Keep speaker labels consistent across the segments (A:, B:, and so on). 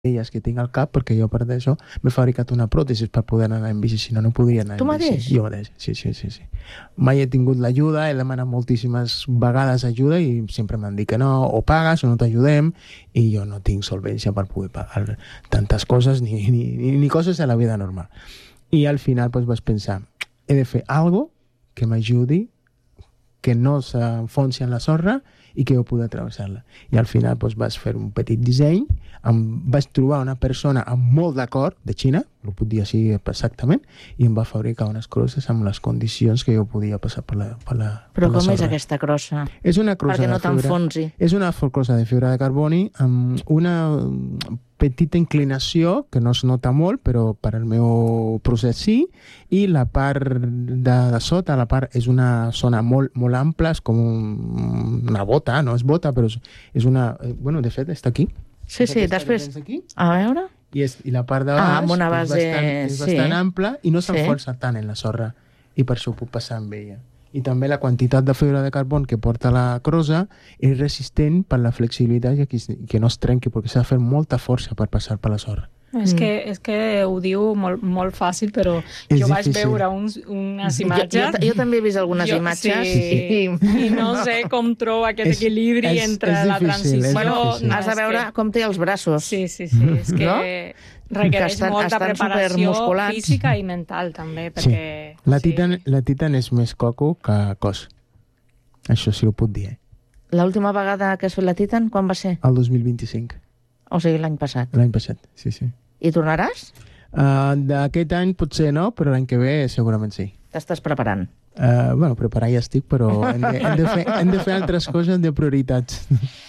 A: elles que tinc al cap, perquè jo per d'això m'he fabricat una pròtesi per poder anar en bici, si no, no podria anar
B: Tu
A: en bici.
B: mateix?
A: Jo mateix, sí. Mai he tingut l'ajuda, he demanat moltíssimes vegades ajuda i sempre m'han dit que no, o pagues o no t'ajudem, i jo no tinc solvència per poder pagar tantes coses ni coses de la vida normal. I al final pues, vaig pensar, he de fer algo que m'ajudi, que no s'enfonsi en la sorra i que jo pugui travessar-la. I al final doncs, vaig fer un petit disseny, vaig trobar una persona amb molt d'acord de Xina, no puc dir així exactament, i em va fabricar unes crosses amb les condicions que jo podia passar per la
B: Però com
A: sorra.
B: és aquesta crossa?
A: És una crossa
B: Perquè no
A: de fibra.
B: t'enfonsi.
A: És una crossa de fibra de carboni amb una petita inclinació, que no es nota molt, però per al meu procés sí, i la part de sota, la part és una zona molt ampla, és com una bota, no és bota, però és una... Bueno, de fet, està aquí.
B: Sí, després... A veure...
A: I la part de baix
B: amb una base,
A: és bastant ampla i no s'enfonsa tant en la sorra, i per això puc passar amb ella. I també la quantitat de fibra de carbon que porta la crossa és resistent per la flexibilitat i que no es trenqui, perquè s'ha de fer molta força per passar per la sorra.
C: És que ho diu molt fàcil, però jo vaig veure unes imatges.
B: Jo també he vist algunes imatges.
C: Sí, i no sé com trobo aquest equilibri entre la transició...
B: Bueno, has de veure com té els braços.
C: Sí. És que requereix molta preparació física i mental, també, perquè...
A: La Titan és més coco que cos. Això sí ho puc dir,
B: L'última vegada que has fet la Titan, quan va ser?
A: El 2025.
B: O sigui, l'any passat.
A: L'any passat, sí.
B: I tornaràs?
A: D'aquest any potser no, però l'any que ve segurament sí.
B: T'estàs preparant?
A: Bueno, preparar ja estic, però hem de fer altres coses de prioritats.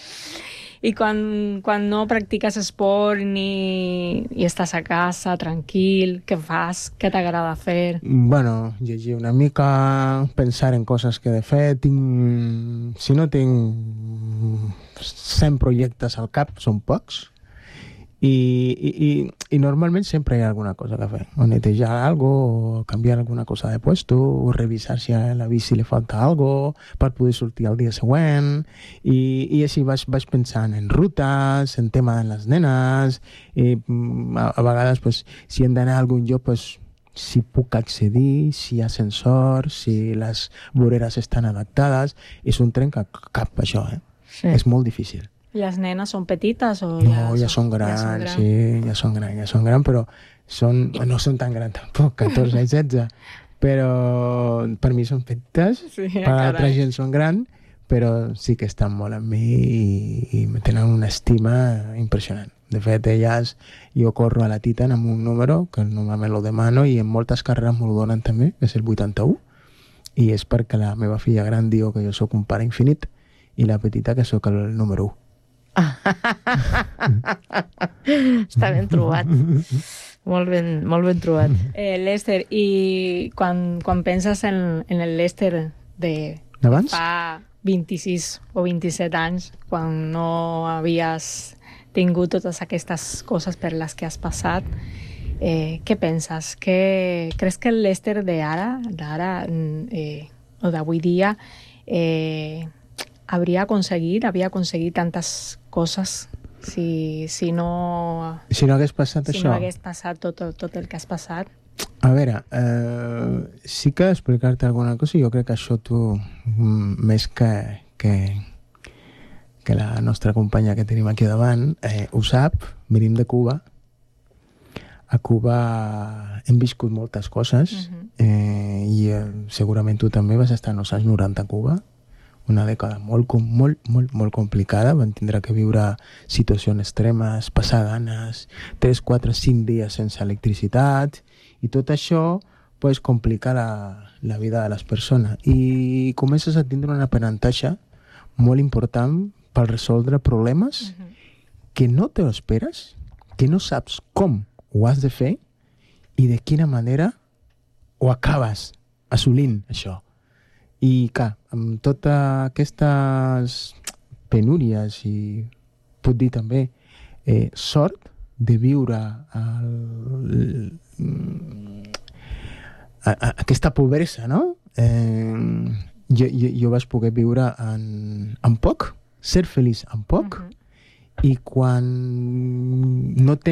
C: I quan no practiques esport i estàs a casa, tranquil, què fas? Què t'agrada fer?
A: Bueno, llegir una mica, pensar en coses que he de fer. Si no tinc 100 projectes al cap, són pocs. I normalment sempre hi ha alguna cosa que fer. O netejar algo, o canviar alguna cosa de puesto, o revisar si a la bici li falta algo per poder sortir el dia següent. I així vaig pensant en rutes, en tema de les nenes, i a vegades pues, si hem d'anar a algun lloc, pues, si puc accedir, si hi ha ascensor, si les voreres estan adaptades. És un trencacap, això,
B: Sí.
A: És molt difícil.
C: I les nenes són petites?
A: No, ja són grans, sí, ja són grans, però no són tan grans tampoc, 14 i 16, però per mi són petites, per altra gent són grans, però sí que estan molt amb mi i tenen una estima impressionant. De fet, elles, jo corro a la Titan amb un número, que normalment lo demano, i en moltes carreres m'ho donen també, que és el 81, i és perquè la meva filla gran diu que jo sóc un pare infinit, i la petita que sóc el número 1.
B: Està ben trobat. Molt ben trobat.
C: Lester, i quan penses en el Lester de fa 26 o 27 anys, quan no havies tingut totes aquestes coses per les que has passat, què penses? Creus que el Lester d'ara o d'avui dia havia aconseguit tantes coses si no
A: hagués passat això?
C: Si no hagués passat tot el que has passat?
A: A veure, sí que explicar-te alguna cosa, jo crec que això tu, més que la nostra companya que tenim aquí davant, ho sap, venim de Cuba. A Cuba hem viscut moltes coses, i segurament tu també vas estar en els anys 90 a Cuba, una dècada molt complicada. Vam tindre que viure situacions extremes, passar ganes, 3, 4, 5 dies sense electricitat, i tot això pues, complica la vida de les persones. I comences a tindre un aprenentatge molt important per resoldre problemes que no te lo esperes, que no saps com ho has de fer i de quina manera ho acabes assolint, això. I clar, amb totes aquestes penúries i puc dir també sort de viure aquesta pobresa, no? Jo vaig poder viure amb poc, ser feliç amb poc, i quan no